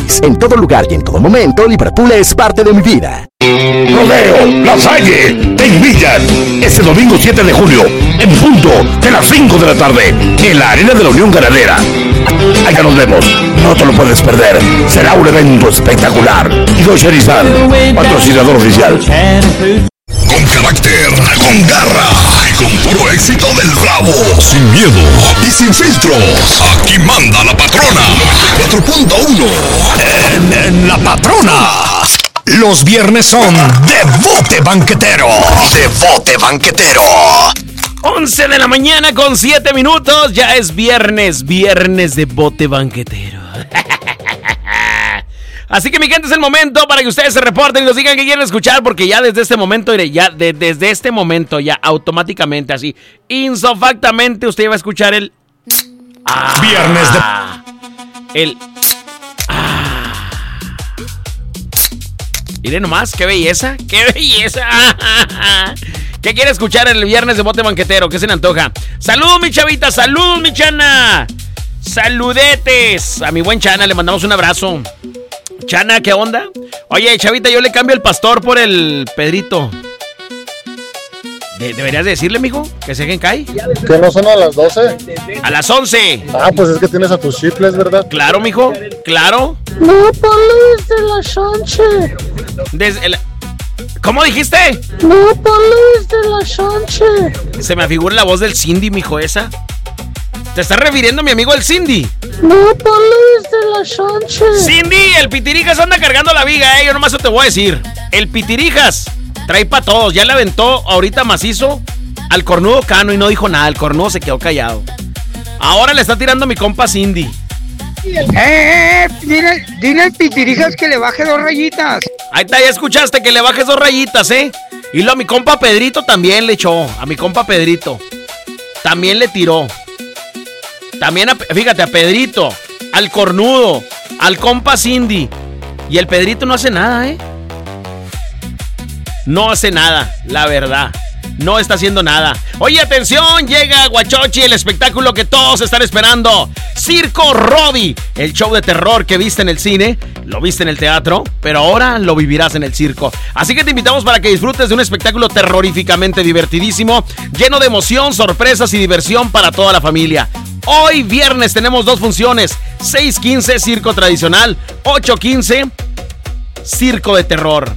gratis. En todo lugar y en todo momento, Liverpool es parte de mi vida. Rodeo La Salle te invitan este domingo 7 de julio en punto de las 5 de la tarde en la Arena de la Unión Ganadera. Allá nos vemos, no te lo puedes perder, será un evento espectacular. Y Dodge Nissan, patrocinador oficial. Con carácter, con garra y con puro éxito del Bravo. Sin miedo y sin filtros. Aquí manda la patrona. 4.1 en La Patrona. Los viernes son de bote banquetero. De bote banquetero. 11 de la mañana con 7 minutos. Ya es viernes de bote banquetero. Así que mi gente, es el momento para que ustedes se reporten y nos digan que quieren escuchar, porque ya desde este momento, desde este momento, ya automáticamente, así, insofactamente, usted va a escuchar el... Viernes de... Miren nomás, qué belleza, qué belleza. ¿Qué quiere escuchar el viernes de bote banquetero? ¿Qué se le antoja? Saludos, mi chavita, saludos, mi Chana. Saludetes. A mi buen Chana le mandamos un abrazo. Chana, ¿qué onda? Oye, chavita, yo le cambio el pastor por el Pedrito. ¿Deberías decirle, mijo, que se dejen caer? ¿Que no son a las 12? A las 11. Ah, pues es que tienes a tus chifles, ¿verdad? Claro, mijo, claro. No, ponle desde la chanche. Desde el... ¿Cómo dijiste? No, ponle desde la chanche. Se me afigura la voz del Cindy, mijo, esa. ¿Te estás refiriendo a mi amigo el Cindy? No, ponle desde la chanche. Cindy, el Pitirijas anda cargando la viga, yo nomás te voy a decir. El Pitirijas trae pa' todos, ya le aventó ahorita macizo al cornudo Cano y no dijo nada, el cornudo se quedó callado. Ahora le está tirando a mi compa Cindy. Dile al Pitirijas que le baje 2 rayitas. Ahí está, ya escuchaste, que le bajes 2 rayitas, Y lo a mi compa Pedrito también le echó, a mi compa Pedrito. También le tiró. También, fíjate, a Pedrito, al cornudo, al compa Cindy. Y el Pedrito no hace nada, No hace nada, la verdad. No está haciendo nada. Oye, atención, llega Guachochi, el espectáculo que todos están esperando. Circo Rodi, el show de terror que viste en el cine, lo viste en el teatro, pero ahora lo vivirás en el circo. Así que te invitamos para que disfrutes de un espectáculo terroríficamente divertidísimo, lleno de emoción, sorpresas y diversión para toda la familia. Hoy viernes tenemos 2 funciones, 6:15 circo tradicional, 8:15 circo de terror.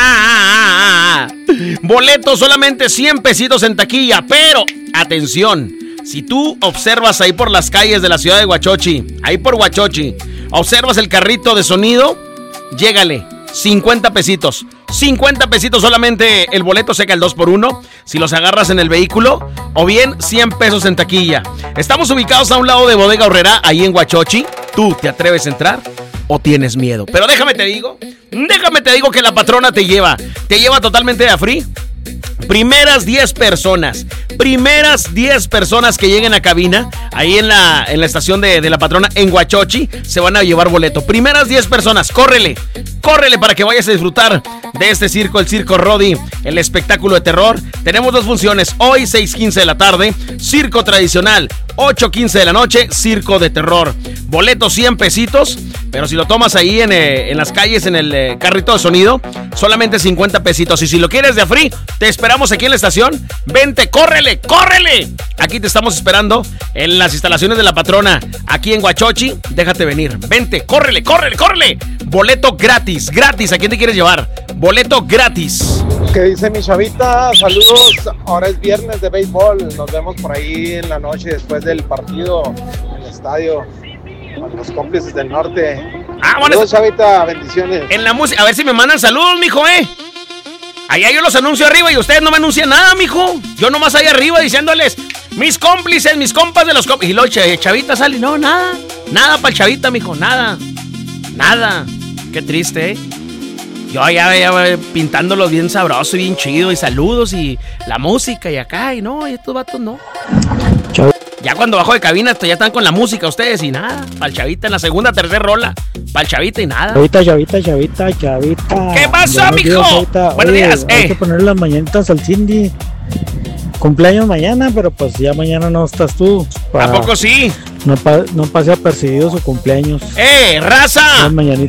Boletos solamente 100 pesitos en taquilla, pero atención, si tú observas ahí por las calles de la ciudad de Huachochi, ahí por Huachochi, observas el carrito de sonido, llégale, 50 pesitos. 50 pesitos solamente el boleto, seca el 2x1 si los agarras en el vehículo, o bien 100 pesos en taquilla. Estamos ubicados a un lado de Bodega Aurrera, ahí en Huachochi. ¿Tú te atreves a entrar o tienes miedo? Pero déjame te digo que la patrona te lleva totalmente de a free. Primeras 10 personas que lleguen a cabina, ahí en la estación de la patrona en Huachochi, se van a llevar boleto. Primeras 10 personas, córrele para que vayas a disfrutar de este circo, el Circo Rodi, el espectáculo de terror. Tenemos 2 funciones, hoy 6:15 de la tarde, circo tradicional, 8:15 de la noche, circo de terror. Boletos 100 pesitos, pero si lo tomas ahí en las calles, en el carrito de sonido, solamente 50 pesitos. Y si lo quieres de a free, te esperamos aquí en la estación. Vente, córrele. Aquí te estamos esperando en las instalaciones de la patrona, aquí en Huachochi. Déjate venir, vente, córrele. Boleto gratis. ¿A quién te quieres llevar? Boleto gratis. ¿Qué dice mi chavita? Saludos, ahora es viernes de béisbol. Nos vemos por ahí en la noche después del partido en el estadio con los cómplices del norte. Bueno, saludos, chavita, bendiciones. En la música, a ver si me mandan saludos, mijo, Allá yo los anuncio arriba y ustedes no me anuncian nada, mijo. Yo nomás ahí arriba diciéndoles, mis cómplices, mis compas de los cómplices. Y luego Chavita sale, no, nada para el Chavita, mijo, nada. Qué triste, Yo ya pintándolos bien sabroso y bien chido, y saludos, y la música, y acá, y no, y estos vatos no. Chau. Ya cuando bajo de cabina, ya están con la música ustedes, y nada, para el Chavita en la segunda, tercera rola, para el Chavita y nada. Chavita. ¿Qué pasó, mijo? Buenos días, Hay que ponerle las mañanitas al Cindy. Cumpleaños mañana, pero pues ya mañana no estás tú. ¿A poco sí? No pase apercibido su cumpleaños. ¡Raza!